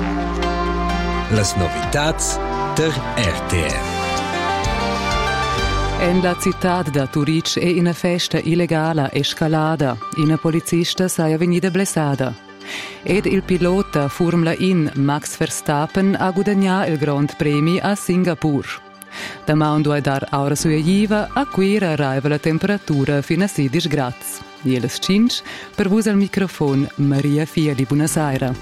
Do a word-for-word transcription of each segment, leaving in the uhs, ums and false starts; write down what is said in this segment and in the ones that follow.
Las novitats der R T R. En la città da Turic è una festa illegale escalada. Una policista s'ha venuta blessata. Ed il pilota Formula uno Max Verstappen ha guadagnato il Grand Premi a Singapore. Da mando a dar aura sua jiva, a cui arriva la temperatura fino a sedici gradi. Jeles cinque, per vos al microfono Maria Fia di Buenos Aires.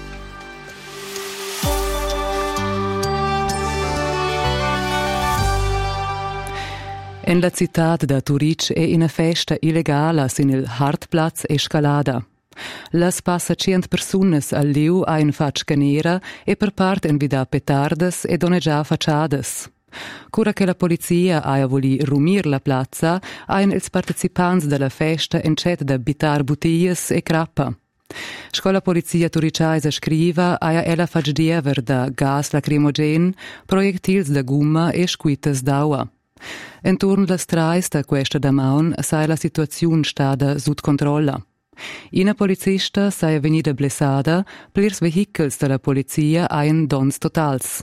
En la città da Turic è una festa illegale sin il Hartplatz Escalada. Las passa cent personas al liu a in faccia nera e per part en vida petardes e doneggia facciades. Cura che la polizia ha voli rumir la piazza, ein ils partecipanti della festa encet da bitar bottiglie e crappa. Scola polizia turiciaisa scriva ha ella fac diever da gas lacrimogen, proiettils da gumma e scuitas d'aua. Entorno las trais da questa da maun sai la situazione stada sud controlla. Una policista sai venuta blessata, plirs vehicles della polizia ein dons totals.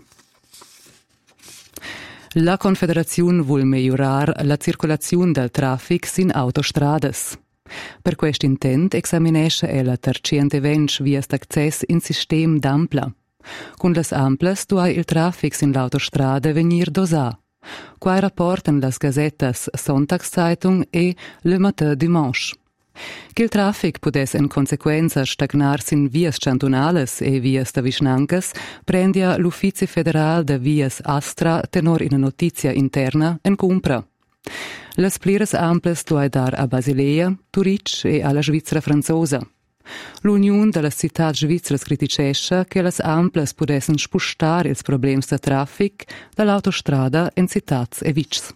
La Confederazione vuol migliorar la circolazione del traffic sin autostrades. Per questo intent examinesce ella trecentoventi vias d'access in sistem d'ampla. Con las amplas tu hai il traffic sin l'autostrada venir dosà. Quai rapportan las gazettas Sonntagszeitung e Le Matin Dimanche. Che il traffic pudes en consequenza stagnar sin vias cantonales e vias da vischnancas, prendia l'Ufficio Federal de Vias Astra tenor in notizia interna en compra. Las pliras amplas tu hai dar a Basilea, Turic e alla Svizzera franzosa. L'Unione della città svizzera criticesce che las amplas pudessero spostare ils problems de traffic dall'autostrada in città e vics.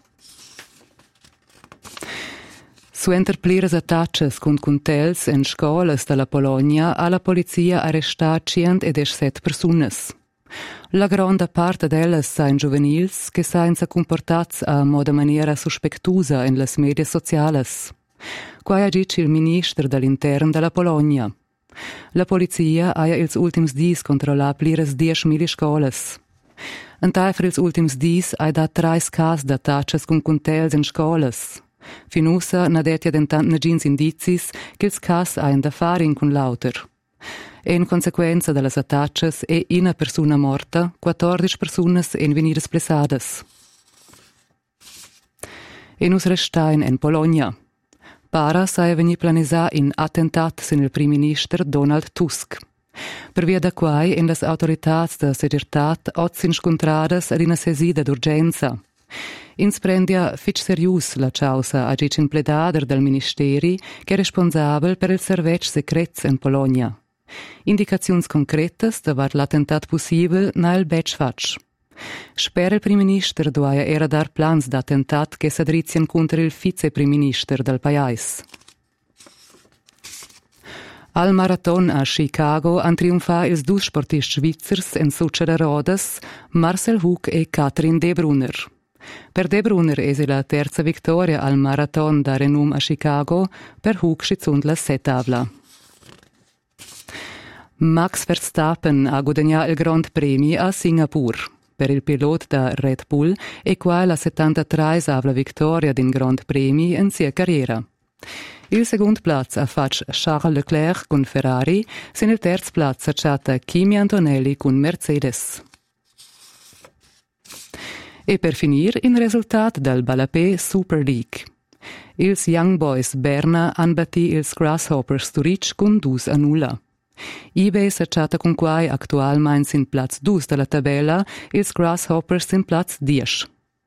Suenter pliras attacces con cuntels en scolas della Polonia ha la polizia arrestat centodiciassette personas. La gronda parte d'ellas sain juvenils che sain sa comportats a moda maniera suspectusa en las medias sociales. Quai ha dic il ministro dell'intern della Polonia. La polizia ha ils ultims dis controllat pliras diecimila scolas. Antai per ils ultims dis ha dat trais cas d'attacces con cuntels en scolas. Finusa na detia dentant negins indicis che ils cas hain da farin con l'auter. E in consequenza dellas attacces è una persona morta, quattordici personas en venidas blessadas. E nus restain en Polonia. Para sai veni planisà in attentat sin il prim minister Donald Tusk. Per via da quai en las autoritats da seguretat ozzin scontradas ad una sesida d'urgenza. Ins prendia fitch serius la causa a gicin pledader del ministeri che è responsabel per il servetg secrets in Polonia. Indicaziuns concretas davar l'attentat possibel na il bec fatg. Sper il prim minister doaia era dar plans d'attentat che s'adrizien contra il vice-prim minister del pais. Al marathon a Chicago han triumfà ils dus sportists svizzers en succeda rodas, Marcel Hug e Katrin De Brunner. Per De Brunner es la terza vittoria al marathon da renum a Chicago, per Hug schizund la setavla. Max Verstappen ha guadagnato il Grand Premi a Singapore. Per il pilota da Red Bull è qua la settantatreesavla vittoria din Grand Premi in sia carriera. Il secondo plaz ha fatto Charles Leclerc con Ferrari, sin il terzo plaz ha chatta Kimi Antonelli con Mercedes. E per finire, il risultato del Balapé Super League. Ils Young Boys Berna han batti ils Grasshoppers Turic con due a nulla. eBay s'acciata con quai actualmein sin plaz due della tabella, ils Grasshoppers sin plaz dieci.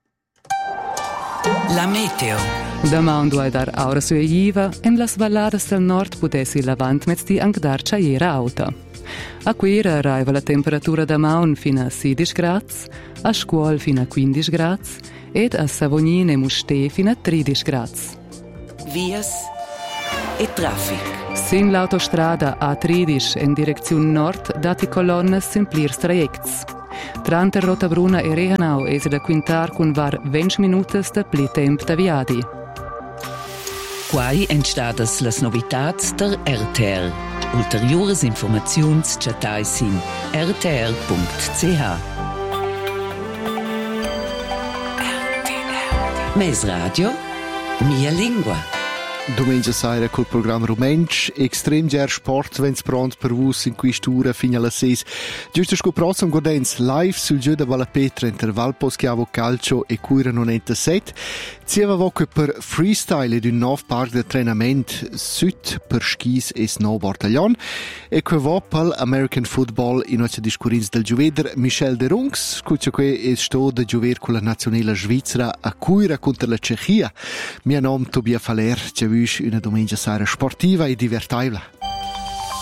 La meteo. Damando a dar aura sua jiva, en las valladas del nord potessi l'avant mezzdi anche dar chaiera auta. A quera arriva la temperatura da maun fino a sedici gradi, a scuol fino a quindici gradi ed a Savognin e Musté fino a tredici gradi. Vias e traffic. Sin l'autostrada A tredici in direzione nord dati colonne sin plirs trajects. Trante Rotabruna e Rehanau es da quintar con var venti minutas da pli temp da viadi. Quai entstadas las novitats der R T R. Ulteriores informaziuns chattai sin r t r punct c h. Mes radio, mia lingua. Domenica sera col programma Rumensch, extrem ger sport, wenn's pront per vus in quistura fino alla seis. Giusto sco prossimo guardens live sul gioco da Valapetra inter Valpos Chiavo Calcio e Cuira novantasette. Zieva voce per freestyle ed un nuovo park di allenamento sud per skis e snowboard a Lyon. E que va per American Football in noce discurrins del gioveder Michel de Rungs, scuccia que è sto da giover con la nazionale svizzera a Cuira contro la Cechia. Mio nome Tobia Faler, ci una domenica sera sportiva e divertibile.